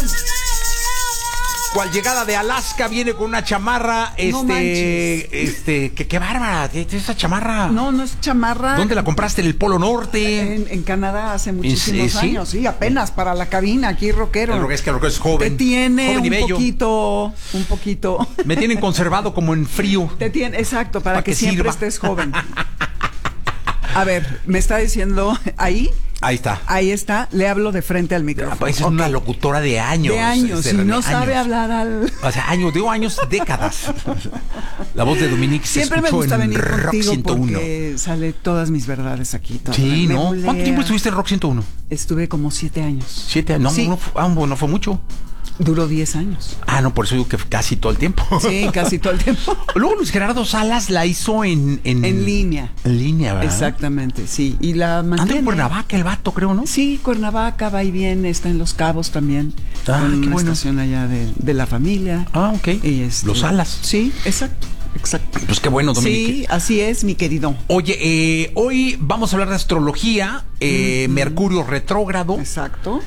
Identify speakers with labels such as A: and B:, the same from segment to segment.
A: Cual llegada de Alaska, viene con una chamarra,
B: No manches.
A: qué bárbara, esa chamarra.
B: No, no es chamarra.
A: ¿Dónde la compraste? ¿En el Polo Norte?
B: En Canadá hace muchísimos
A: ¿sí?
B: años, sí, apenas para la cabina, aquí rockero.
A: Es que el rockero es joven.
B: Te tiene
A: joven y bello.
B: un poquito.
A: Me tienen conservado como en frío.
B: Te tiene, exacto, para que siempre
A: sirva.
B: estés joven. A ver, me está diciendo ahí.
A: Ahí está.
B: Ahí está, le hablo de frente al micrófono.
A: Es una locutora de años.
B: De años, y no sabe hablar al...
A: O sea, años, décadas. La voz de Dominique se
B: Siempre me
A: escuchó
B: gusta
A: en
B: venir
A: Rock
B: contigo
A: 101.
B: porque sale todas mis verdades aquí.
A: Sí, ¿no? ¿Cuánto tiempo estuviste en Rock 101?
B: Estuve como 7 años.
A: 7 años.
B: Sí.
A: No fue mucho.
B: Duró 10 años.
A: No, por eso digo que casi todo el tiempo.
B: Sí, casi todo el tiempo.
A: Luego Luis Gerardo Salas la hizo en
B: línea.
A: En línea, ¿verdad?
B: Exactamente, sí. Y la mantiene.
A: Anda en Cuernavaca el vato, creo, ¿no?
B: Sí, Cuernavaca va y viene, está en Los Cabos también. Con
A: qué
B: una
A: bueno.
B: estación allá de la familia.
A: Ok.
B: Y
A: Los Salas.
B: Sí, exacto.
A: Pues qué bueno, Dominique.
B: Sí, así es, mi querido.
A: Oye, hoy vamos a hablar de astrología, Mercurio retrógrado.
B: Exacto.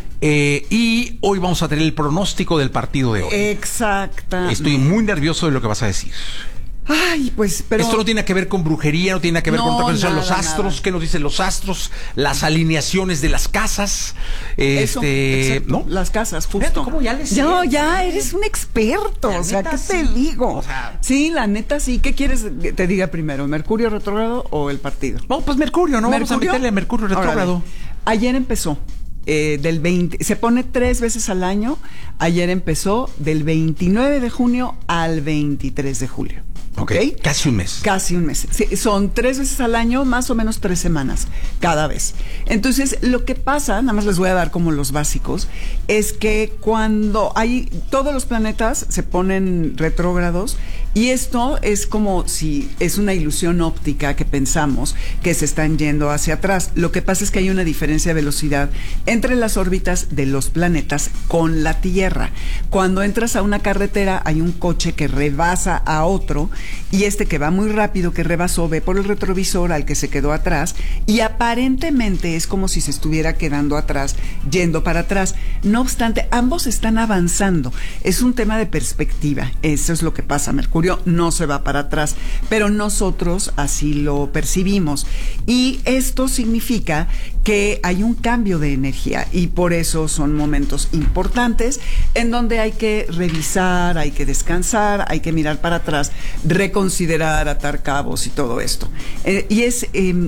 A: Y hoy vamos a tener el pronóstico del partido de hoy.
B: Exacta.
A: Estoy muy nervioso de lo que vas a decir.
B: Ay, pues, pero...
A: Esto no tiene que ver con brujería, no tiene nada que ver con otra cosa. Son los astros,
B: nada.
A: ¿qué nos dicen los astros? Las alineaciones de las casas.
B: Eso, exacto,
A: ¿no?
B: las casas, justo.
A: Fíjate cómo ya les
B: No,
A: sé.
B: ya eres un experto.
A: La
B: O sea,
A: neta,
B: ¿qué te
A: sí.
B: digo?
A: O sea,
B: sí, la neta sí. ¿Qué quieres que te diga primero? ¿Mercurio retrógrado o el partido?
A: No, pues Mercurio, ¿no? Vamos a meterle a Mercurio retrógrado.
B: Órale. Ayer empezó. Del 20, se pone 3 veces al año. Ayer empezó del 29 de junio al 23 de julio.
A: Ok. Casi un mes.
B: Casi un mes. Sí, son 3 veces al año, más o menos 3 semanas cada vez. Entonces, lo que pasa, nada más les voy a dar como los básicos, es que cuando hay todos los planetas se ponen retrógrados, y esto es como si es una ilusión óptica que pensamos que se están yendo hacia atrás. Lo que pasa es que hay una diferencia de velocidad entre las órbitas de los planetas con la Tierra. Cuando entras a una carretera hay un coche que rebasa a otro, y este que va muy rápido, que rebasó, ve por el retrovisor al que se quedó atrás, y aparentemente es como si se estuviera quedando atrás, yendo para atrás. No obstante, ambos están avanzando. Es un tema de perspectiva. Eso es lo que pasa. Mercurio no se va para atrás, pero nosotros así lo percibimos. Y esto significa que hay un cambio de energía, y por eso son momentos importantes en donde hay que revisar, hay que descansar, hay que mirar para atrás, reconsiderar, atar cabos y todo esto. Y es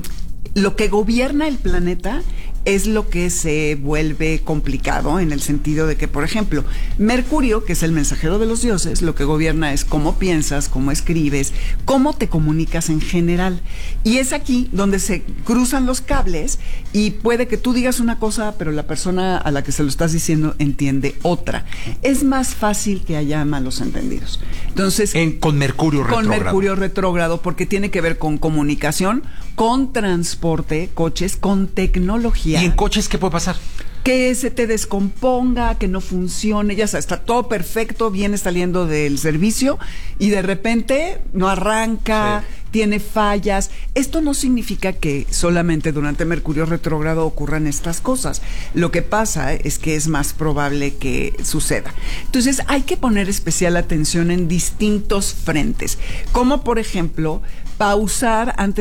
B: lo que gobierna el planeta. Es lo que se vuelve complicado en el sentido de que, por ejemplo, Mercurio, que es el mensajero de los dioses, lo que gobierna es cómo piensas, cómo escribes, cómo te comunicas en general. Y es aquí donde se cruzan los cables, y puede que tú digas una cosa, pero la persona a la que se lo estás diciendo entiende otra. Es más fácil que haya malos entendidos. Entonces,
A: Con Mercurio retrógrado.
B: Con Mercurio retrógrado, porque tiene que ver con comunicación, con transporte, coches, con tecnología.
A: ¿Y en coches qué puede pasar?
B: Que se te descomponga, que no funcione, ya sabes, está todo perfecto, viene saliendo del servicio y de repente no arranca, tiene fallas. Esto no significa que solamente durante Mercurio retrógrado ocurran estas cosas. Lo que pasa es que es más probable que suceda. Entonces hay que poner especial atención en distintos frentes, como por ejemplo pausar antes